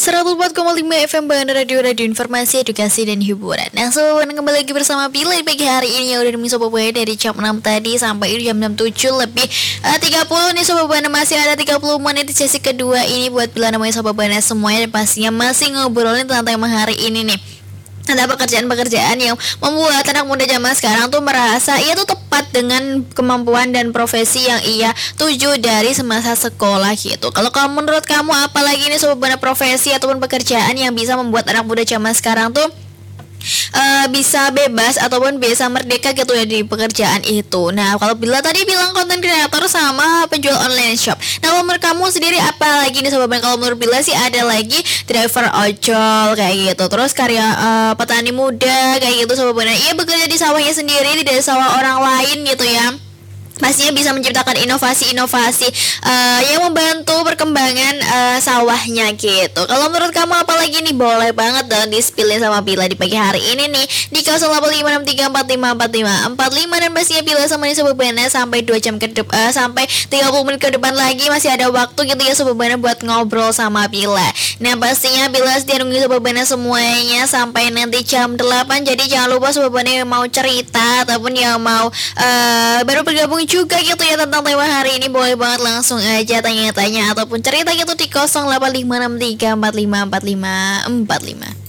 104,5 FM Bandar Radio Informasi, Edukasi, dan Hiburan. Nah, sobat kembali lagi bersama Bila di pagi hari ini yang udah demi sobat Bandar dari jam 6 tadi sampai jam 6.07 lebih 30 nih sobat Bandar. Masih ada 30 menit di sesi kedua ini buat Bila namanya sobat Bandar semuanya, dan pastinya masih ngobrolin tentang tema hari ini nih. Ada pekerjaan-pekerjaan yang membuat anak muda zaman sekarang tuh merasa ia tuh tepat dengan kemampuan dan profesi yang ia tuju dari semasa sekolah gitu. Kalau menurut kamu apalagi ini sebuah profesi ataupun pekerjaan yang bisa membuat anak muda zaman sekarang tuh bisa bebas ataupun bisa merdeka gitu ya di pekerjaan itu. Nah, kalau Bila tadi bilang konten kreator sama penjual online shop. Nah, kalau menurut kamu sendiri apa lagi nih sobat? Kalau menurut Bila sih ada lagi driver ojol kayak gitu. Terus karya petani muda kayak gitu sobat. Ia bekerja di sawahnya sendiri, tidak sawah orang lain gitu ya. Pastinya bisa menciptakan inovasi-inovasi yang membantu perkembangan sawahnya gitu. Kalau menurut kamu apalagi nih, boleh banget dong di-spillin sama Bila di pagi hari ini nih di 085634545545, dan pastinya Bila sama nih Sobat Bana sampai 2 jam ke depan, sampai 30 menit ke depan lagi masih ada waktu gitu ya Sobat Bana buat ngobrol sama Bila. Nah, pastinya Bila setia nunggu Sobat Bana semuanya sampai nanti jam 8. Jadi jangan lupa Sobat Bana yang mau cerita ataupun yang mau baru bergabung juga gitu ya tentang tema hari ini, boleh banget langsung aja tanya-tanya ataupun cerita gitu di 085634545545.